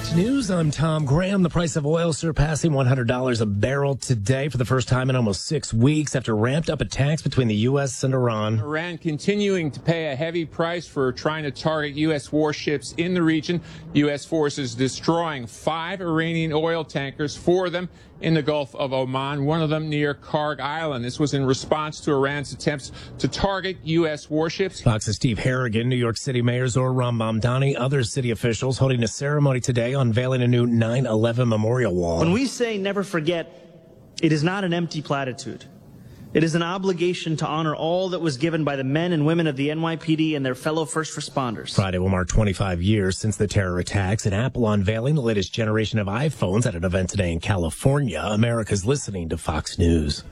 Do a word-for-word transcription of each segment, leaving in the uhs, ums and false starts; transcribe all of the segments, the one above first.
Fox News, I'm Tom Graham. The price of oil surpassing one hundred dollars a barrel today for the first time in almost six weeks after ramped up attacks between the U S and Iran. Iran continuing to pay a heavy price for trying to target U S warships in the region. U S forces destroying five Iranian oil tankers, four of them in the Gulf of Oman, one of them near Karg Island. This was in response to Iran's attempts to target U S warships. Fox's Steve Harrigan, New York City Mayor Zohran Mamdani, other city officials holding a ceremony today unveiling a new nine eleven memorial wall. When we say never forget, it is not an empty platitude. It is an obligation to honor all that was given by the men and women of the N Y P D and their fellow first responders. Friday will mark twenty-five years since the terror attacks, and Apple unveiling the latest generation of iPhones at an event today in California. America's listening to Fox News.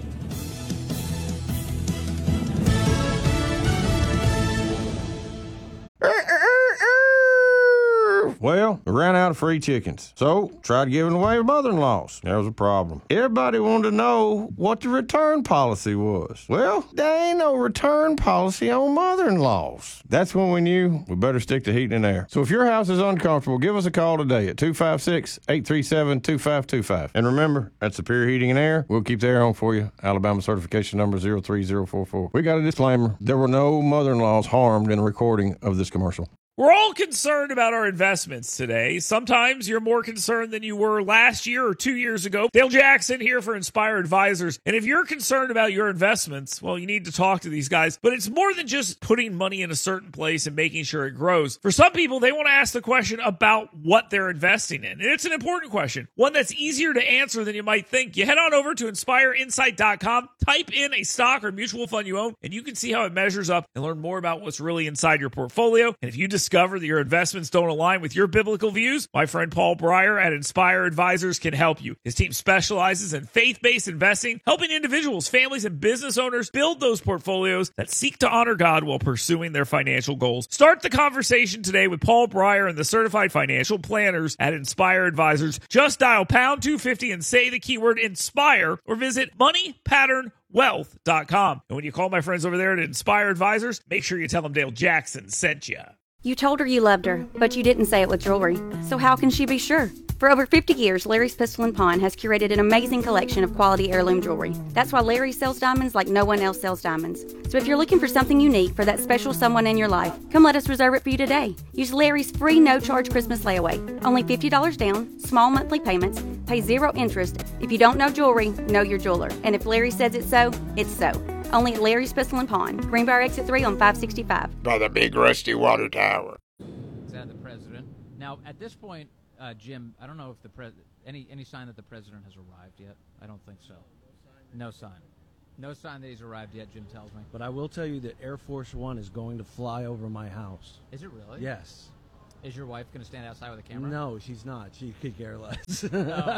Well, we ran out of free chickens, so tried giving away mother-in-laws. There was a problem. Everybody wanted to know what the return policy was. Well, there ain't no return policy on mother-in-laws. That's when we knew we better stick to heating and air. So if your house is uncomfortable, give us a call today at two five six, eight three seven, two five two five. And remember, at Superior Heating and Air, we'll keep the air on for you. Alabama certification number zero three zero four four. We got a disclaimer. There were no mother-in-laws harmed in the recording of this commercial. We're all concerned about our investments today. Sometimes you're more concerned than you were last year or two years ago. Dale Jackson here for Inspire Advisors. And if you're concerned about your investments, well, you need to talk to these guys. But it's more than just putting money in a certain place and making sure it grows. For some people, they want to ask the question about what they're investing in. And it's an important question, one that's easier to answer than you might think. You head on over to inspire insight dot com, type in a stock or mutual fund you own, and you can see how it measures up and learn more about what's really inside your portfolio. And if you just discover that your investments don't align with your biblical views, my friend Paul Breyer at Inspire Advisors can help you. His team specializes in faith-based investing, helping individuals, families, and business owners build those portfolios that seek to honor God while pursuing their financial goals. Start the conversation today with Paul Breyer and the certified financial planners at Inspire Advisors. Just dial pound two fifty and say the keyword INSPIRE or visit money pattern wealth dot com. And when you call my friends over there at Inspire Advisors, make sure you tell them Dale Jackson sent you. You told her you loved her, but you didn't say it with jewelry. So how can she be sure? For over fifty years, Larry's Pistol and Pawn has curated an amazing collection of quality heirloom jewelry. That's why Larry sells diamonds like no one else sells diamonds. So if you're looking for something unique for that special someone in your life, come let us reserve it for you today. Use Larry's free no-charge Christmas layaway. Only fifty dollars down, small monthly payments, pay zero interest. If you don't know jewelry, know your jeweler. And if Larry says it's so, it's so. Only at Larry's Pistol and Pawn, Greenbrier Exit three on five sixty-five. By the big rusty water tower. Is that the president? Now, at this point, uh, Jim, I don't know if the pres any any sign that the president has arrived yet. I don't think so. No sign. No sign that he's arrived yet, Jim tells me. But I will tell you that Air Force One is going to fly over my house. Is it really? Yes. Is your wife going to stand outside with a camera? No, she's not. She could care less. No.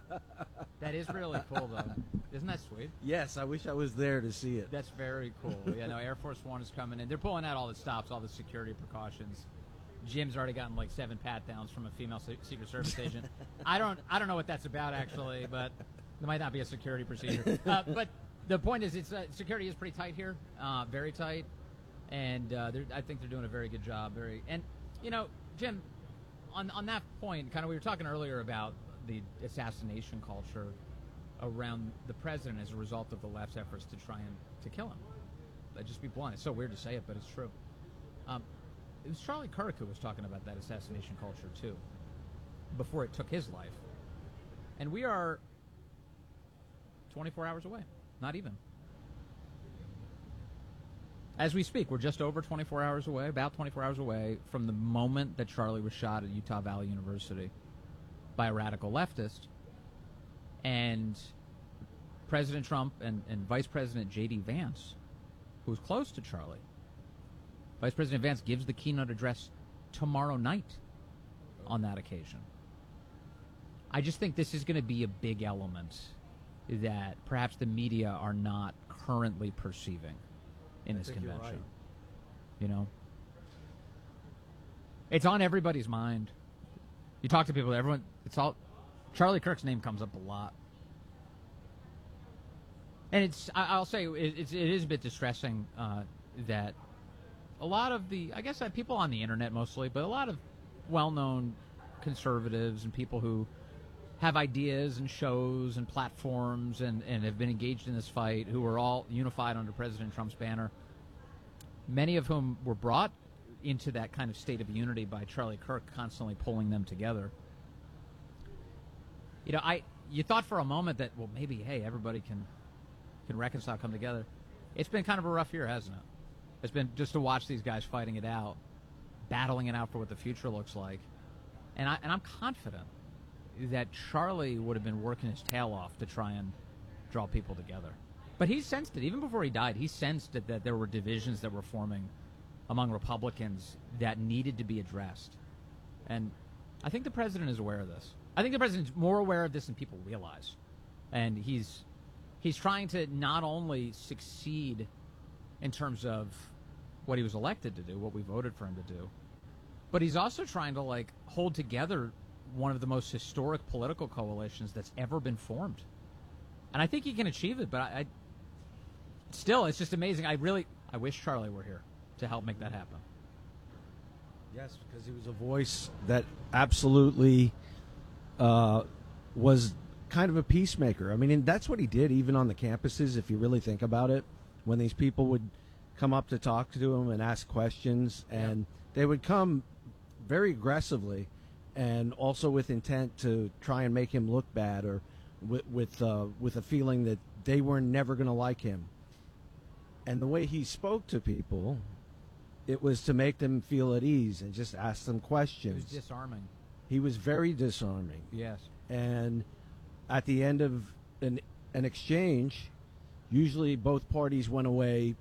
That is really cool, though. Isn't that sweet? Yes, I wish I was there to see it. That's very cool. Yeah, no, Air Force One is coming in. They're pulling out all the stops, all the security precautions. Jim's already gotten like seven pat downs from a female Secret Service agent. I don't, I don't know what that's about actually, but there might not be a security procedure. Uh, but the point is, it's uh, security is pretty tight here, uh, very tight, and uh, I think they're doing a very good job. Very, and you know, Jim, on on that point, kind of we were talking earlier about the assassination culture around the president as a result of the left's efforts to try and to kill him. I'd just be blunt. It's so weird to say it, but it's true. Um, It was Charlie Kirk who was talking about that assassination culture, too, before it took his life. And we are twenty-four hours away. Not even. As we speak, we're just over twenty-four hours away, about twenty-four hours away from the moment that Charlie was shot at Utah Valley University by a radical leftist. And President Trump and, and Vice President J D Vance, who was close to Charlie, Vice President Vance gives the keynote address tomorrow night on that occasion. I just think this is going to be a big element that perhaps the media are not currently perceiving in this convention. Right. You know? It's on everybody's mind. You talk to people, everyone, it's all, Charlie Kirk's name comes up a lot. And it's, I'll say, it's, it is a bit distressing uh, that a lot of the, I guess uh, people on the internet mostly, but a lot of well-known conservatives and people who have ideas and shows and platforms and, and have been engaged in this fight, who are all unified under President Trump's banner, many of whom were brought into that kind of state of unity by Charlie Kirk constantly pulling them together. You know, I you thought for a moment that, well, maybe, hey, everybody can can reconcile, come together. It's been kind of a rough year, hasn't it? It's been just to watch these guys fighting it out, battling it out for what the future looks like. And, I, and I'm confident that Charlie would have been working his tail off to try and draw people together. But he sensed it. Even before he died, he sensed that, that there were divisions that were forming among Republicans that needed to be addressed. And I think the president is aware of this. I think the president is more aware of this than people realize. And he's he's trying to not only succeed in terms of what he was elected to do, what we voted for him to do, but he's also trying to, like, hold together one of the most historic political coalitions that's ever been formed. And I think he can achieve it, but I, I still, it's just amazing. I really, I wish Charlie were here to help make that happen. Yes, because he was a voice that absolutely uh, was kind of a peacemaker. I mean, and that's what he did even on the campuses, if you really think about it, when these people would come up to talk to him and ask questions, and yeah. they would come very aggressively and also with intent to try and make him look bad, or with with, uh, with a feeling that they were never going to like him. And the way he spoke to people, it was to make them feel at ease and just ask them questions. He was disarming. He was very disarming. Yes. And at the end of an, an exchange, usually both parties went away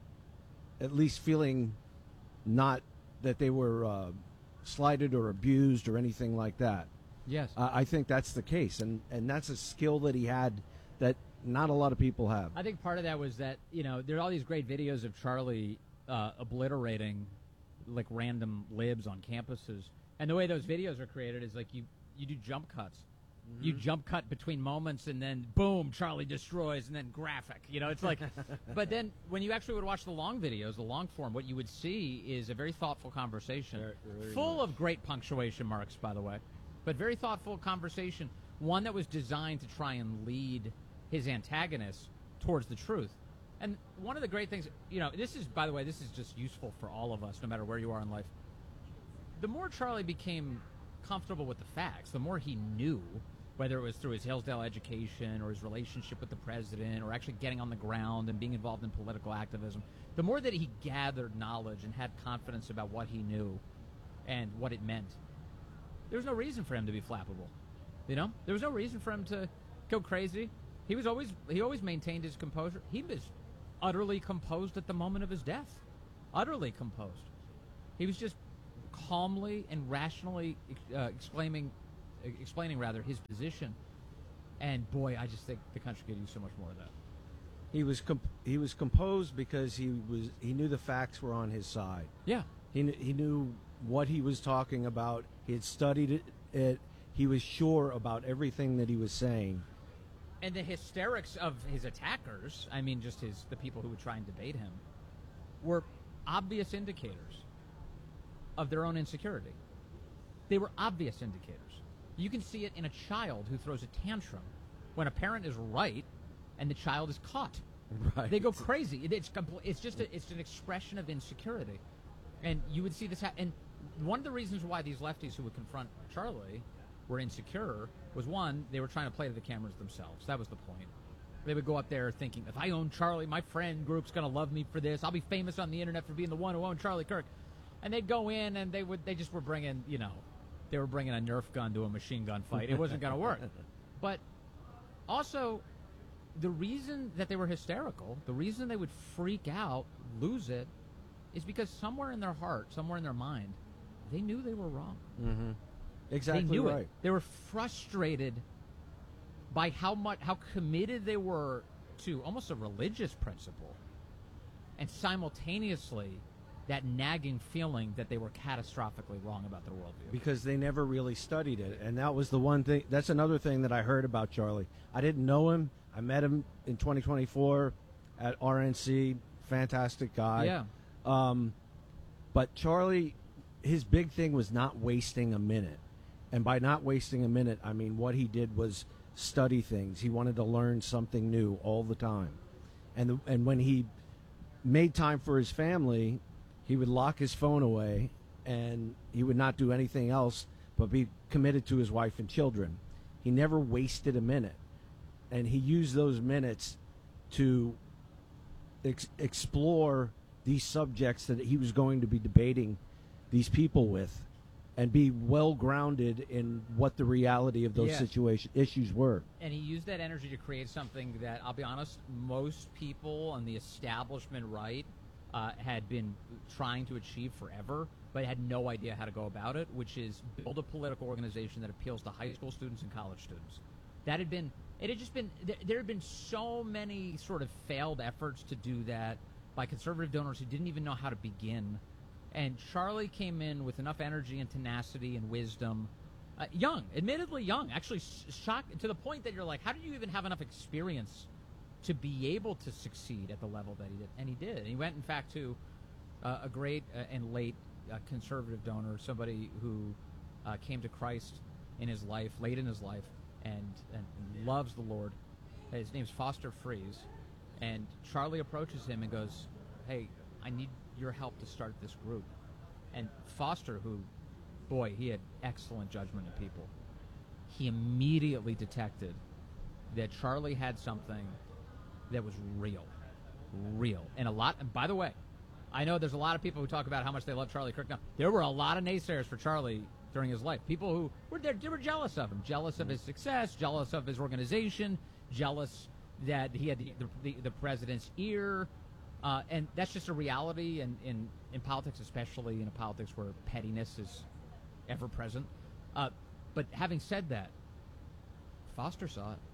at least feeling not that they were uh, slighted or abused or anything like that. Yes. Uh, I think that's the case, and, and that's a skill that he had that not a lot of people have. I think part of that was that, you know, there are all these great videos of Charlie uh, obliterating, like, random libs on campuses. And the way those videos are created is, like, you, you do jump cuts. Mm-hmm. You jump cut between moments, and then, boom, Charlie destroys, and then graphic. You know, it's like, but then when you actually would watch the long videos, the long form, what you would see is a very thoughtful conversation, very, very full nice. Of great punctuation marks, by the way, but very thoughtful conversation, one that was designed to try and lead his antagonists towards the truth. And one of the great things, you know, this is, by the way, this is just useful for all of us, no matter where you are in life. The more Charlie became comfortable with the facts, the more he knew, whether it was through his Hillsdale education or his relationship with the president or actually getting on the ground and being involved in political activism, the more that he gathered knowledge and had confidence about what he knew and what it meant, there was no reason for him to be flappable. You know? There was no reason for him to go crazy. He was always he always maintained his composure. He was utterly composed at the moment of his death. Utterly composed. He was just calmly and rationally uh, exclaiming explaining rather his position, and boy, I just think the country could use so much more of that. He was comp- he was composed because he was he knew the facts were on his side. Yeah, he kn- he knew what he was talking about. He had studied it, it. He was sure about everything that he was saying. And the hysterics of his attackers, I mean, just his the people who would try and debate him, were obvious indicators of their own insecurity. They were obvious indicators. You can see it in a child who throws a tantrum when a parent is right and the child is caught. Right. They go crazy. It, it's compl- it's just a, it's an expression of insecurity, and you would see this happen. And one of the reasons why these lefties who would confront Charlie were insecure was, one, they were trying to play to the cameras themselves. That was the point. They would go up there thinking, if I own Charlie, my friend group's going to love me for this. I'll be famous on the internet for being the one who owned Charlie Kirk. And they'd go in and they would they just were bringing, you know, they were bringing a Nerf gun to a machine gun fight. It wasn't going to work. But also, the reason that they were hysterical, the reason they would freak out, lose it, is because somewhere in their heart, somewhere in their mind, they knew they were wrong. Mm-hmm. Exactly they knew right. It. They were frustrated by how much, how committed they were to almost a religious principle, and simultaneously that nagging feeling that they were catastrophically wrong about their worldview. Because they never really studied it. And that was the one thing, that's another thing that I heard about Charlie. I didn't know him. I met him in twenty twenty-four at R N C. Fantastic guy. Yeah. Um, but Charlie, his big thing was not wasting a minute. And by not wasting a minute, I mean what he did was study things. He wanted to learn something new all the time. And the, and when he made time for his family, he would lock his phone away and he would not do anything else but be committed to his wife and children. He never wasted a minute. And he used those minutes to ex- explore these subjects that he was going to be debating these people with, and be well grounded in what the reality of those Yes. situation issues were. And he used that energy to create something that, I'll be honest, most people on the establishment right uh, had been trying to achieve forever, but had no idea how to go about it, which is build a political organization that appeals to high school students and college students. That had been, it had just been, there, there had been so many sort of failed efforts to do that by conservative donors who didn't even know how to begin. And Charlie came in with enough energy and tenacity and wisdom, uh, young, admittedly young, actually shocked to the point that you're like, how did you even have enough experience to be able to succeed at the level that he did? And he did. And he went, in fact, to uh, a great uh, and late uh, conservative donor, somebody who uh, came to Christ in his life, late in his life, and, and loves the Lord. His name's Foster Freeze. And Charlie approaches him and goes, hey, I need your help to start this group. And Foster, who, boy, he had excellent judgment of people, he immediately detected that Charlie had something that was real. Real. And a lot, and by the way, I know there's a lot of people who talk about how much they love Charlie Kirk. Now, there were a lot of naysayers for Charlie during his life. People who were, they were jealous of him, jealous of his success, jealous of his organization, jealous that he had the, the, the president's ear. Uh, and that's just a reality in, in, in politics, especially in a politics where pettiness is ever present. Uh, but having said that, Foster saw it.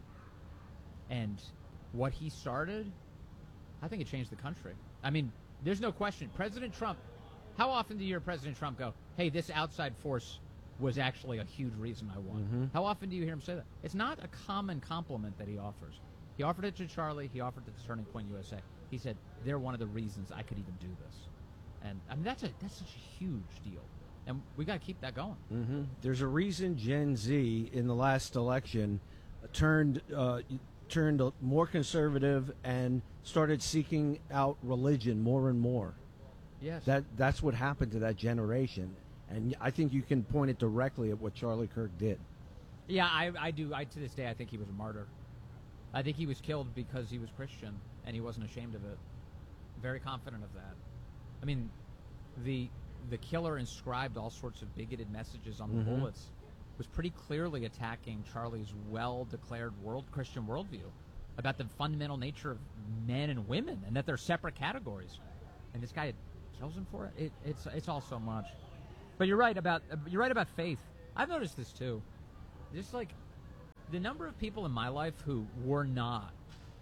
And what he started, I think it changed the country. I mean, there's no question. President Trump, how often do you hear President Trump go, hey, this outside force was actually a huge reason I won? Mm-hmm. How often do you hear him say that? It's not a common compliment that he offers. He offered it to Charlie. He offered it to Turning Point U S A. He said, they're one of the reasons I could even do this. And I mean, that's a that's such a huge deal. And we got to keep that going. Mm-hmm. There's a reason Gen Z in the last election turned uh, turned more conservative and started seeking out religion more and more. Yes. That that's what happened to that generation. And I think you can point it directly at what Charlie Kirk did. Yeah, I, I do. I to this day, I think he was a martyr. I think he was killed because he was Christian, and he wasn't ashamed of it. Very confident of that. I mean, the the killer inscribed all sorts of bigoted messages on the Mm-hmm. bullets. Was pretty clearly attacking Charlie's well-declared world Christian worldview about the fundamental nature of men and women, and that they're separate categories. And this guy had chosen for it. it it's it's all so much. But you're right about you're right about faith. I've noticed this too. Just like the number of people in my life who were not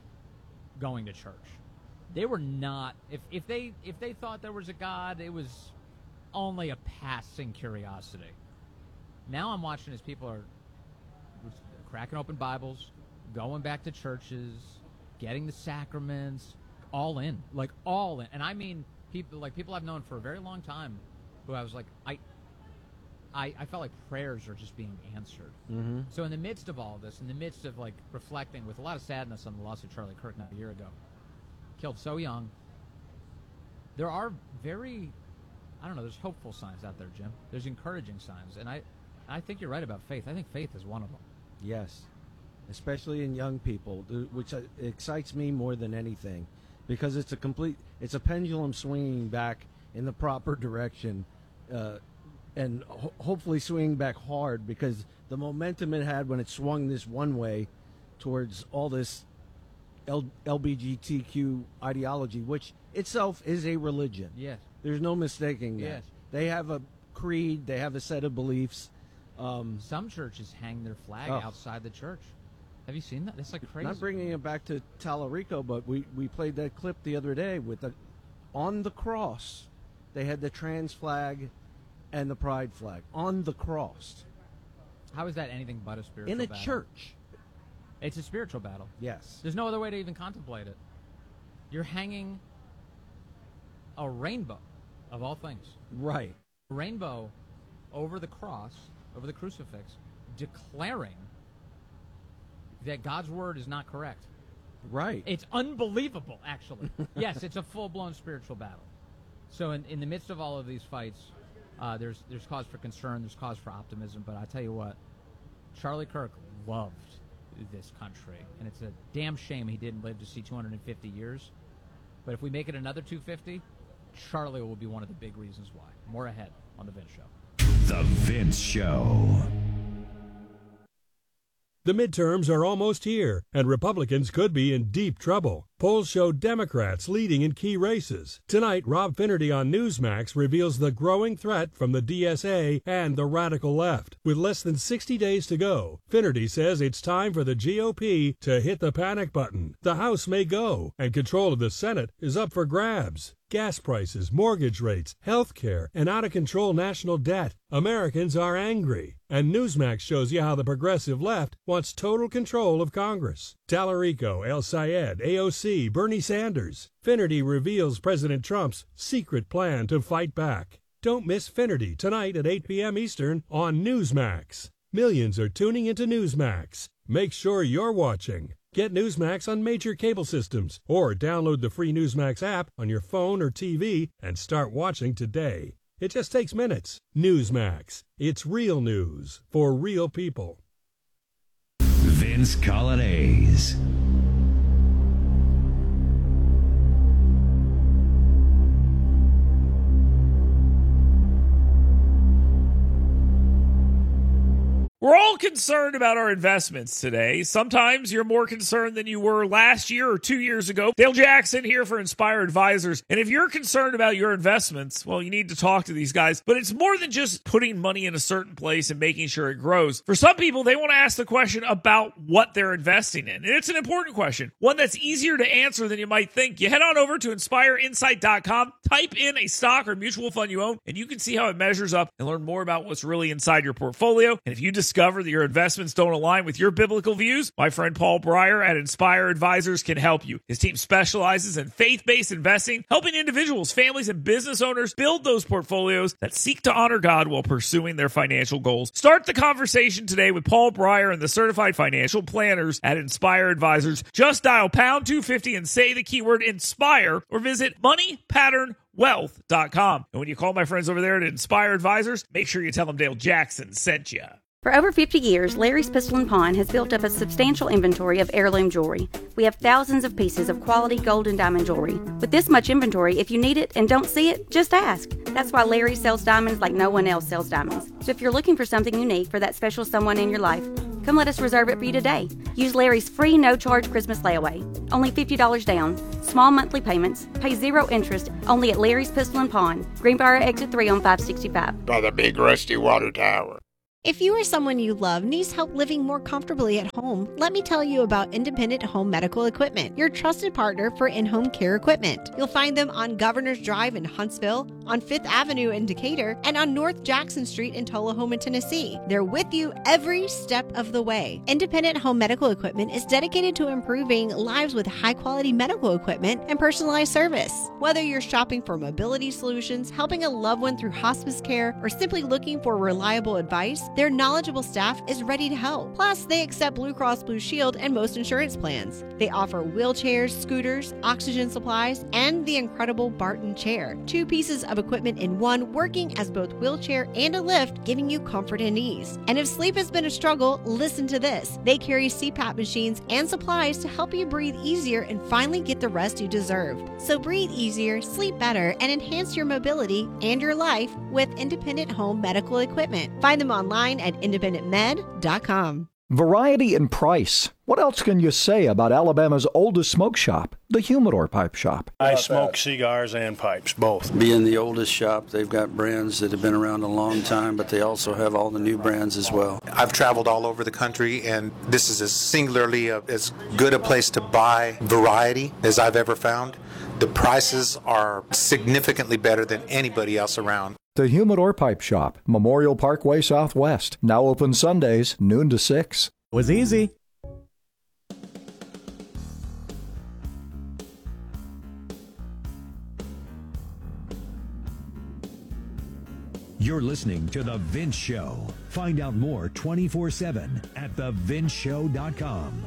going to church. They were not. If if they if they thought there was a God, it was only a passing curiosity. Now I'm watching as people are cracking open Bibles, going back to churches, getting the sacraments, all in, like all in. And I mean people like people I've known for a very long time who I was like, I I, I felt like prayers are just being answered. Mm-hmm. So in the midst of all this, in the midst of like reflecting with a lot of sadness on the loss of Charlie Kirk now a year ago, killed so young, there are very, I don't know, there's hopeful signs out there, Jim. There's encouraging signs. And I, I think you're right about faith. I think faith is one of them. Yes, especially in young people, th- which uh, excites me more than anything, because it's a complete, it's a pendulum swinging back in the proper direction, uh, and ho- hopefully swinging back hard, because the momentum it had when it swung this one way towards all this L- L G B T Q ideology, which itself is a religion. Yes. There's no mistaking that. Yes. They have a creed, they have a set of beliefs. Um, Some churches hang their flag Oh. outside the church. Have you seen that? That's like crazy. Not bringing it back to Tallarico, but we, we played that clip the other day with the on the cross. They had the trans flag and the pride flag on the cross How is that anything but a spiritual in a battle? church. It's a spiritual battle. Yes. There's no other way to even contemplate it. You're hanging a rainbow, of all things. Right. A rainbow over the cross over the crucifix, declaring that God's word is not correct. Right. It's unbelievable, actually. Yes, it's a full-blown spiritual battle. So in, in the midst of all of these fights, uh, there's there's cause for concern, there's cause for optimism, but I tell you what, Charlie Kirk loved this country, and it's a damn shame he didn't live to see two hundred fifty years. But if we make it another two hundred fifty, Charlie will be one of the big reasons why. More ahead on The Vince Show. The Vince Show. The midterms are almost here, and Republicans could be in deep trouble. Polls show Democrats leading in key races. Tonight, Rob Finnerty on Newsmax reveals the growing threat from the D S A and the radical left. With less than sixty days to go, Finnerty says it's time for the G O P to hit the panic button. The House may go, and control of the Senate is up for grabs. Gas prices, mortgage rates, health care, and out-of-control national debt. Americans are angry. And Newsmax shows you how the progressive left wants total control of Congress. Tallarico, El Sayed, A O C, Bernie Sanders. Finnerty reveals President Trump's secret plan to fight back. Don't miss Finnerty tonight at eight p.m. Eastern on Newsmax. Millions are tuning into Newsmax. Make sure you're watching. Get Newsmax on major cable systems or download the free Newsmax app on your phone or T V and start watching today. It just takes minutes. Newsmax. It's real news for real people. Vince Colonnese. We're all concerned about our investments today. Sometimes you're more concerned than you were last year or two years ago. Dale Jackson here for Inspire Advisors. And if you're concerned about your investments, well, you need to talk to these guys. But it's more than just putting money in a certain place and making sure it grows. For some people, they want to ask the question about what they're investing in. And it's an important question, one that's easier to answer than you might think. You head on over to inspire insight dot com, type in a stock or mutual fund you own, and you can see how it measures up and learn more about what's really inside your portfolio. And if you just discover that your investments don't align with your biblical views, my friend Paul Breyer at Inspire Advisors can help you. His team specializes in faith-based investing, helping individuals, families, and business owners build those portfolios that seek to honor God while pursuing their financial goals. Start the conversation today with Paul Breyer and the certified financial planners at Inspire Advisors. Just dial pound two fifty and say the keyword INSPIRE or visit money pattern wealth dot com. And when you call my friends over there at Inspire Advisors, make sure you tell them Dale Jackson sent you. For over fifty years, Larry's Pistol and Pawn has built up a substantial inventory of heirloom jewelry. We have thousands of pieces of quality gold and diamond jewelry. With this much inventory, if you need it and don't see it, just ask. That's why Larry sells diamonds like no one else sells diamonds. So if you're looking for something unique for that special someone in your life, come let us reserve it for you today. Use Larry's free no-charge Christmas layaway. Only fifty dollars down. Small monthly payments. Pay zero interest. Only at Larry's Pistol and Pawn. Greenbrier Exit three on five sixty-five. By the big rusty water tower. If you or someone you love needs help living more comfortably at home, let me tell you about Independent Home Medical Equipment, your trusted partner for in-home care equipment. You'll find them on Governor's Drive in Huntsville, on Fifth Avenue in Decatur, and on North Jackson Street in Tullahoma, Tennessee. They're with you every step of the way. Independent Home Medical Equipment is dedicated to improving lives with high-quality medical equipment and personalized service. Whether you're shopping for mobility solutions, helping a loved one through hospice care, or simply looking for reliable advice, their knowledgeable staff is ready to help. Plus, they accept Blue Cross Blue Shield and most insurance plans. They offer wheelchairs, scooters, oxygen supplies, and the incredible Barton chair. Two pieces of equipment in one, working as both wheelchair and a lift, giving you comfort and ease. And if sleep has been a struggle, listen to this. They carry C PAP machines and supplies to help you breathe easier and finally get the rest you deserve. So breathe easier, sleep better, and enhance your mobility and your life with Independent Home Medical Equipment. Find them online at independent med dot com. Variety and price. What else can you say about Alabama's oldest smoke shop, the Humidor Pipe Shop? I smoke cigars and pipes, both. Being the oldest shop, they've got brands that have been around a long time, but they also have all the new brands as well. I've traveled all over the country, and this is as singularly a, as good a place to buy variety as I've ever found. The prices are significantly better than anybody else around. The Humidor Pipe Shop, Memorial Parkway Southwest. Now open Sundays, noon to six. Was easy. You're listening to The Vince Show. Find out more twenty-four seven at the vince show dot com.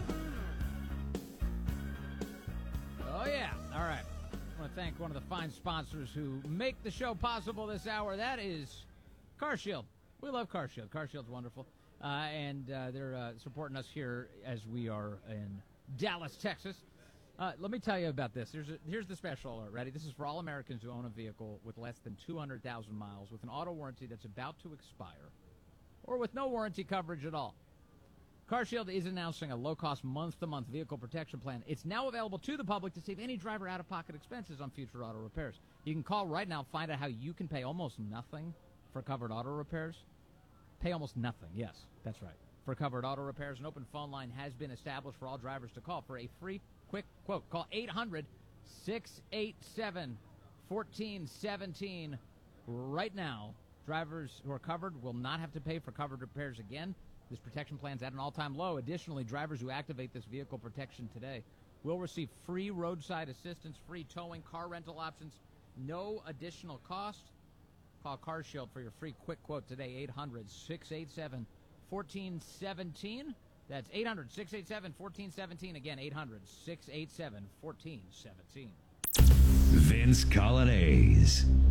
Oh, yeah. All right. I want to thank one of the fine sponsors who make the show possible this hour. That is CarShield. We love CarShield. CarShield's wonderful. Uh, and uh, they're uh, supporting us here as we are in Dallas, Texas. Uh, let me tell you about this. Here's, a, here's the special alert. Ready? This is for all Americans who own a vehicle with less than two hundred thousand miles with an auto warranty that's about to expire or with no warranty coverage at all. CarShield is announcing a low-cost month-to-month vehicle protection plan. It's now available to the public to save any driver out-of-pocket expenses on future auto repairs. You can call right now, find out how you can pay almost nothing for covered auto repairs. Pay almost nothing. Yes, that's right. For covered auto repairs, an open phone line has been established for all drivers to call for a free, quick quote. Call eight hundred, six eight seven, one four one seven right now. Drivers who are covered will not have to pay for covered repairs again. This protection plan is at an all-time low. Additionally, drivers who activate this vehicle protection today will receive free roadside assistance, free towing, car rental options, no additional cost. Call CarShield for your free quick quote today, eight hundred, six eight seven, one four one seven. That's eight hundred, six eight seven, one four one seven. Again, eight hundred, six eight seven, one four one seven. Vince Coglianese.